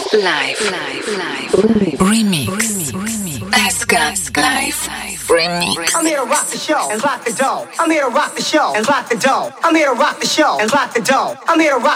Remix. Esca Live. Remix. I'm here to rock the show and lock the door. I'm here to rock the show and lock the door. I'm here to rock the show and lock the door. I'm here to rock